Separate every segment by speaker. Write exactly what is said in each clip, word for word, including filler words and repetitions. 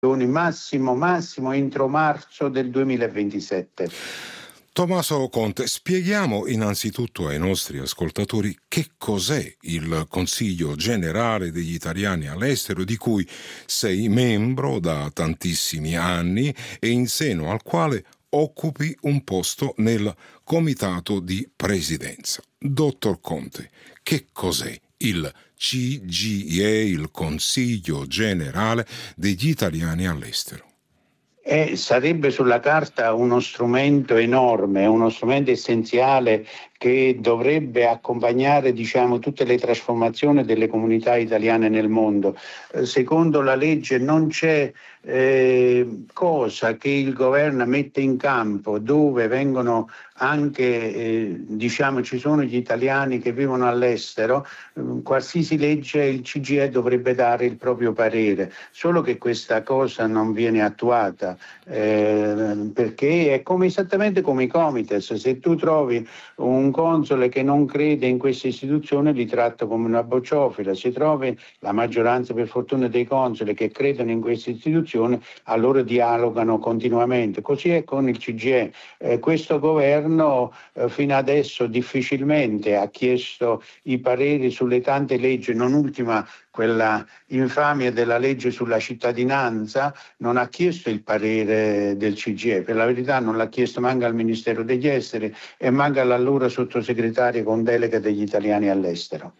Speaker 1: massimo massimo entro marzo del duemilaventisette.
Speaker 2: Tommaso Conte, spieghiamo innanzitutto ai nostri ascoltatori che cos'è il Consiglio Generale degli Italiani all'estero, di cui sei membro da tantissimi anni e in seno al quale occupi un posto nel Comitato di Presidenza. Dottor Conte, che cos'è il C G E, il Consiglio Generale degli Italiani all'estero?
Speaker 1: E sarebbe sulla carta uno strumento enorme, uno strumento essenziale che dovrebbe accompagnare, diciamo, tutte le trasformazioni delle comunità italiane nel mondo. Eh, secondo la legge non c'è eh, cosa che il governo mette in campo dove vengono anche, eh, diciamo, ci sono gli italiani che vivono all'estero, eh, qualsiasi legge il C G E dovrebbe dare il proprio parere, solo che questa cosa non viene attuata, eh, perché è come esattamente come i Comites. Se tu trovi un console che non crede in questa istituzione, li tratta come una bocciofila. Se trovi la maggioranza, per fortuna, dei consoli che credono in questa istituzione, allora dialogano continuamente. Così è con il C G E. Eh, questo governo eh, fino adesso difficilmente ha chiesto i pareri sulle tante leggi, non ultima quella infamia della legge sulla cittadinanza, non ha chiesto il parere del C G E, per la verità non l'ha chiesto manca al Ministero degli Esteri e manca all'allora sottosegretario con delega degli italiani all'estero.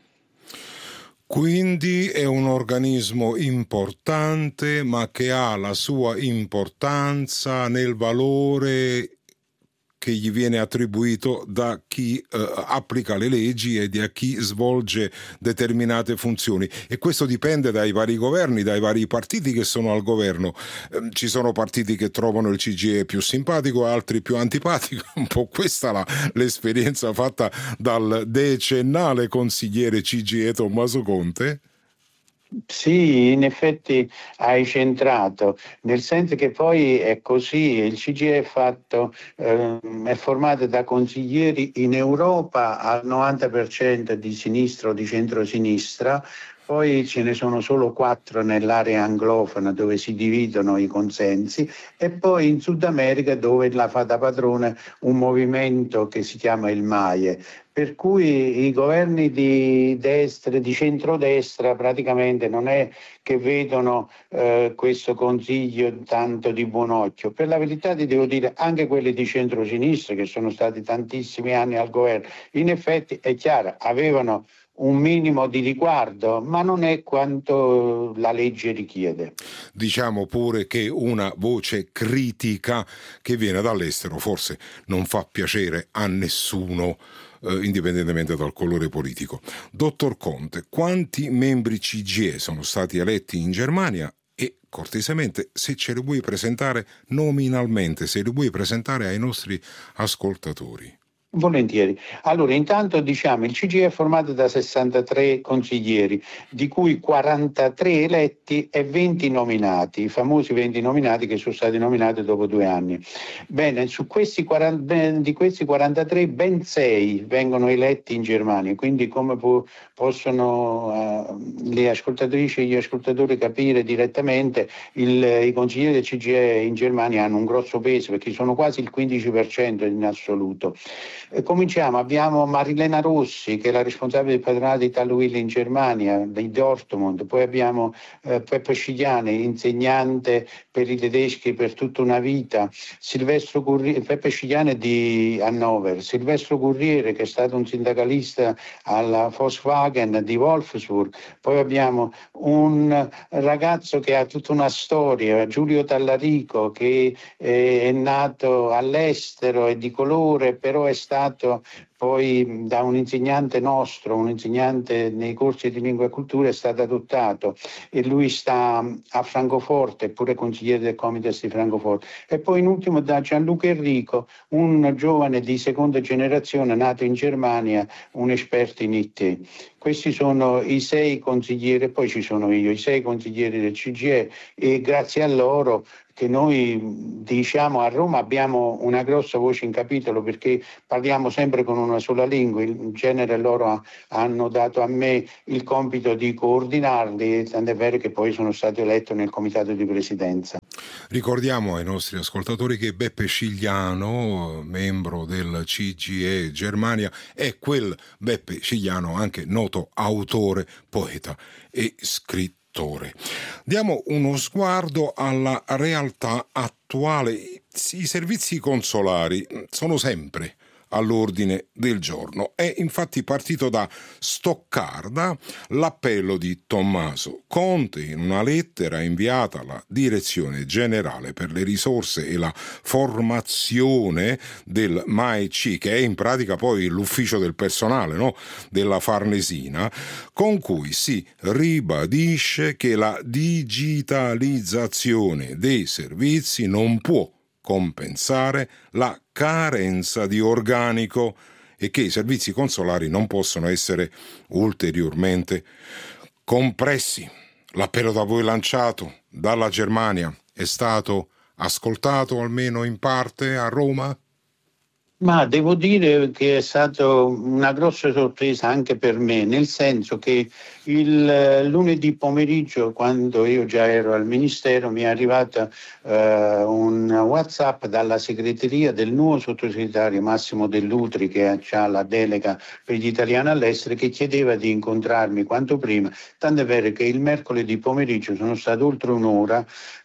Speaker 2: Quindi è un organismo importante, ma che ha la sua importanza nel valore che gli viene attribuito da chi eh, applica le leggi e da chi svolge determinate funzioni, e questo dipende dai vari governi, dai vari partiti che sono al governo. Eh, ci sono partiti che trovano il C G E più simpatico, altri più antipatico, un po' questa la, l'esperienza fatta dal decennale consigliere C G E Tommaso Conte.
Speaker 1: Sì, in effetti hai centrato, nel senso che poi è così, il C G E è fatto, eh, è formato da consiglieri in Europa al novanta per cento di sinistra o di centrosinistra, poi ce ne sono solo quattro nell'area anglofona dove si dividono i consensi, e poi in Sud America dove la fa da padrone un movimento che si chiama il MAIE. Per cui i governi di destra, di centrodestra praticamente non è che vedono eh, questo consiglio tanto di buon occhio. Per la verità ti devo dire, anche quelli di centrosinistra che sono stati tantissimi anni al governo, in effetti è chiaro, avevano un minimo di riguardo, ma non è quanto la legge richiede.
Speaker 2: Diciamo pure che una voce critica che viene dall'estero forse non fa piacere a nessuno, eh, indipendentemente dal colore politico. Dottor Conte, quanti membri C G E sono stati eletti in Germania? E cortesemente, se ce li vuoi presentare nominalmente, se li vuoi presentare ai nostri ascoltatori.
Speaker 1: Volentieri. Allora, intanto diciamo il C G E è formato da sessantatré consiglieri, di cui quarantatré eletti e venti nominati, i famosi venti nominati che sono stati nominati dopo due anni. Bene, su questi quaranta, di questi quarantatré ben sei vengono eletti in Germania, quindi come po- possono uh, le ascoltatrici e gli ascoltatori capire direttamente, il, i consiglieri del C G E in Germania hanno un grosso peso perché sono quasi il quindici per cento in assoluto. E cominciamo, abbiamo Marilena Rossi che è la responsabile del patronato di Italo-Will in Germania, di Dortmund, poi abbiamo eh, Peppe Scigliani, insegnante per i tedeschi per tutta una vita, Silvestro Curriere, Peppe Scigliani di Hannover, Silvestro Curriere che è stato un sindacalista alla Volkswagen di Wolfsburg, poi abbiamo un ragazzo che ha tutta una storia, Giulio Tallarico, che eh, è nato all'estero, è di colore, però è stato poi da un insegnante nostro, un insegnante nei corsi di lingua e cultura, è stato adottato e lui sta a Francoforte, è pure consigliere del Comites di Francoforte. E poi in ultimo da Gianluca Enrico, un giovane di seconda generazione nato in Germania, un esperto in I T. Questi sono i sei consiglieri, poi ci sono io, i sei consiglieri del C G E, e grazie a loro che noi diciamo a Roma abbiamo una grossa voce in capitolo, perché parliamo sempre con uno una sola lingua, in genere loro hanno dato a me il compito di coordinarli, tant'è vero che poi sono stato eletto nel comitato di presidenza.
Speaker 2: Ricordiamo ai nostri ascoltatori che Beppe Scigliano, membro del C G I E Germania, è quel Beppe Scigliano anche noto autore, poeta e scrittore. Diamo uno sguardo alla realtà attuale. I servizi consolari sono sempre all'ordine del giorno. È infatti partito da Stoccarda l'appello di Tommaso Conte in una lettera inviata alla Direzione Generale per le Risorse e la Formazione del M A E C, che è in pratica poi l'ufficio del personale, no? della Farnesina, con cui si ribadisce che la digitalizzazione dei servizi non può compensare la carenza di organico e che i servizi consolari non possono essere ulteriormente compressi. L'appello da voi lanciato dalla Germania è stato ascoltato almeno in parte a Roma?
Speaker 1: Ma devo dire che è stata una grossa sorpresa anche per me, nel senso che il lunedì pomeriggio, quando io già ero al Ministero, mi è arrivata eh, un WhatsApp dalla segreteria del nuovo sottosegretario Massimo Dell'Utri, che ha la delega per gli italiani all'estero, che chiedeva di incontrarmi quanto prima, tant'è vero che il mercoledì pomeriggio sono stato oltre un'ora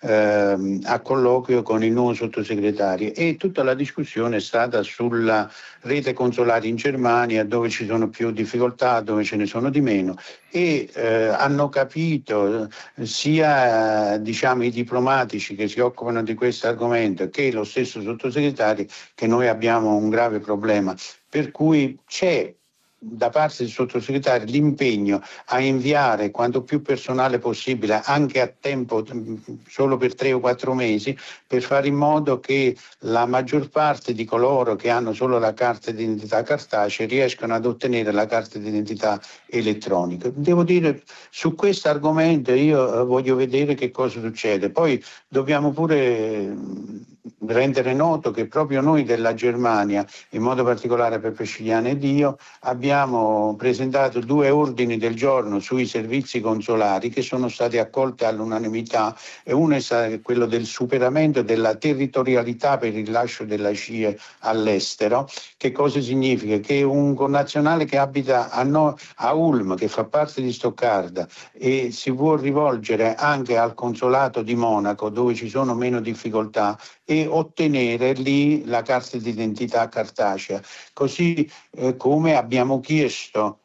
Speaker 1: eh, a colloquio con il nuovo sottosegretario e tutta la discussione è stata su sulla rete consolare in Germania, dove ci sono più difficoltà, dove ce ne sono di meno, e eh, hanno capito eh, sia eh, diciamo i diplomatici che si occupano di questo argomento che lo stesso sottosegretario che noi abbiamo un grave problema, per cui c'è da parte del sottosegretario l'impegno a inviare quanto più personale possibile, anche a tempo solo per tre o quattro mesi, per fare in modo che la maggior parte di coloro che hanno solo la carta d'identità cartacea riescano ad ottenere la carta d'identità elettronica. Devo dire, su questo argomento io voglio vedere che cosa succede. Poi dobbiamo pure rendere noto che proprio noi della Germania, in modo particolare Peppe Scigliano ed io, abbiamo presentato due ordini del giorno sui servizi consolari che sono stati accolti all'unanimità, e uno è stato quello del superamento della territorialità per il rilascio della C I E all'estero. Che cosa significa? Che un connazionale che abita a, no, a Ulm, che fa parte di Stoccarda, e si può rivolgere anche al consolato di Monaco, dove ci sono meno difficoltà, e ottenere lì la carta d'identità cartacea, così eh, come abbiamo chiesto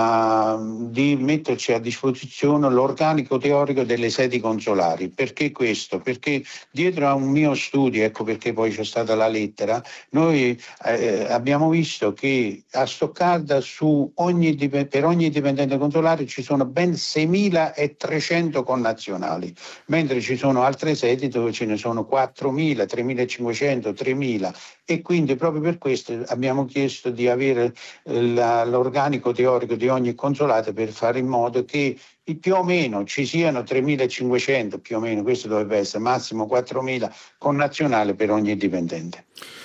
Speaker 1: la, di metterci a disposizione l'organico teorico delle sedi consolari. Perché questo? Perché dietro a un mio studio, ecco perché poi c'è stata la lettera, noi eh, abbiamo visto che a Stoccarda su ogni, per ogni dipendente consolare ci sono ben seimilatrecento connazionali, mentre ci sono altre sedi dove ce ne sono quattromila, tremilacinquecento, tremila, e quindi proprio per questo abbiamo chiesto di avere eh, la, l'organico teorico di ogni consolato, per fare in modo che più o meno ci siano tremilacinquecento, più o meno questo dovrebbe essere, massimo quattromila connazionali per ogni dipendente.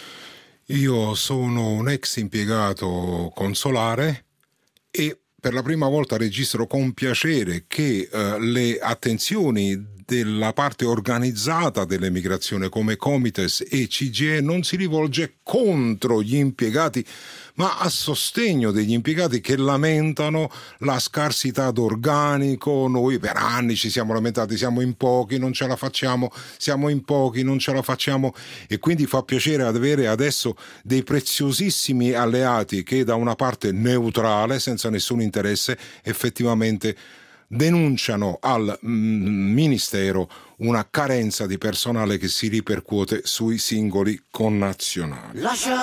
Speaker 2: Io sono un ex impiegato consolare e per la prima volta registro con piacere che eh, le attenzioni della parte organizzata dell'emigrazione come Comites e C G I E non si rivolge contro gli impiegati, ma a sostegno degli impiegati che lamentano la scarsità d'organico. Noi per anni ci siamo lamentati, siamo in pochi, non ce la facciamo, siamo in pochi, non ce la facciamo, e quindi fa piacere avere adesso dei preziosissimi alleati che da una parte neutrale, senza nessun interesse, effettivamente denunciano al Ministero una carenza di personale che si ripercuote sui singoli connazionali. Lascia